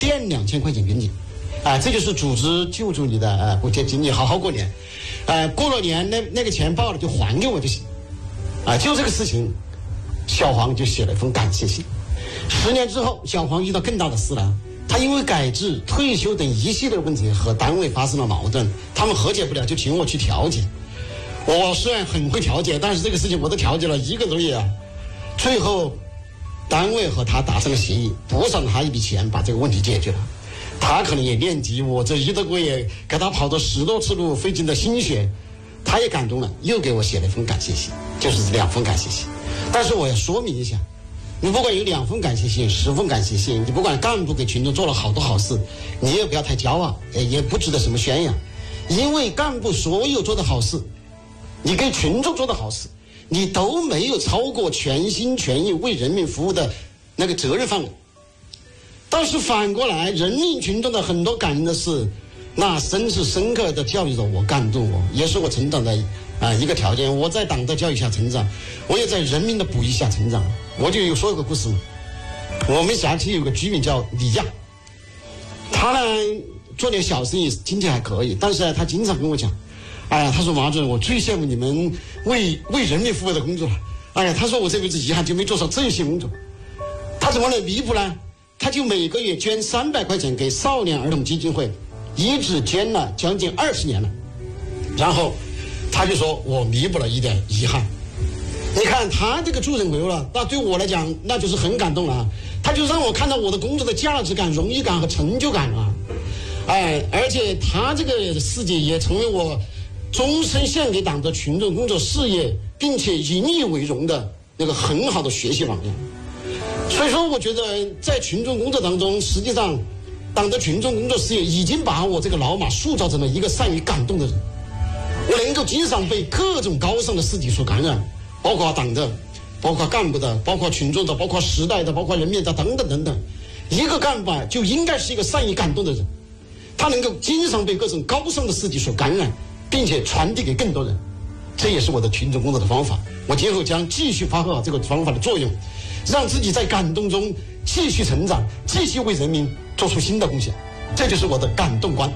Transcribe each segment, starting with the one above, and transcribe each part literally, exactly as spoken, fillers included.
垫两千块钱给你，啊、呃，这就是组织救助你的啊，补贴金，你好好过年，呃，过了年那那个钱报了就还给我就行，啊、呃，就这个事情，小黄就写了一封感谢信。十年之后，小黄遇到更大的事了，他因为改制、退休等一系列问题和单位发生了矛盾，他们和解不了，就请我去调解。我虽然很会调解，但是这个事情我都调解了一个多月啊，最后单位和他达成了协议，补偿他一笔钱，把这个问题解决了。他可能也念及我这一个多月给他跑了十多次路费尽的心血，他也感动了，又给我写了一封感谢信，就是两封感谢信。但是我要说明一下，你不管有两封感谢信、十封感谢信，你不管干部给群众做了好多好事，你也不要太骄傲，也不值得什么宣扬，因为干部所有做的好事，你给群众做的好事，你都没有超过全心全意为人民服务的那个责任范围。但是反过来，人民群众的很多感人的事，那真是深刻的教育着我，感动我，也是我成长的啊、呃、一个条件。我在党的教育下成长，我也在人民的哺育下成长。我就有说一个故事，我们辖区有个居民叫李亚，他呢做点小生意，经济还可以，但是呢他经常跟我讲，哎呀，他说马主任，我最羡慕你们为为人民服务的工作了。哎呀，他说我这辈子遗憾就没做上这些工作。他怎么能弥补呢？他就每个月捐三百块钱给少年儿童基金会，一直捐了将近二十年了。然后他就说我弥补了一点遗憾。你看他这个助人为乐了，那对我来讲那就是很感动了啊！他就让我看到我的工作的价值感、荣誉感和成就感啊！哎，而且他这个事迹也成为我终身献给党的群众工作事业，并且引以为荣的那个很好的学习榜样。所以说，我觉得在群众工作当中，实际上党的群众工作事业已经把我这个老马塑造成了一个善于感动的人。我能够经常被各种高尚的事迹所感染，包括党的，包括干部的，包括群众的，包括时代的，包括人民的，等等等等。一个干部啊，就应该是一个善于感动的人，他能够经常被各种高尚的事迹所感染，并且传递给更多人。这也是我的群众工作的方法。我今后将继续发挥好这个方法的作用，让自己在感动中继续成长，继续为人民做出新的贡献。这就是我的感动观。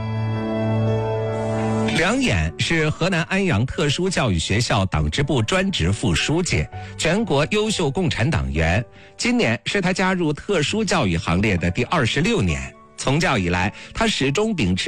梁衍是河南安阳特殊教育学校党支部专职副书记，全国优秀共产党员。今年是他加入特殊教育行列的第二十六年。从教以来，他始终秉持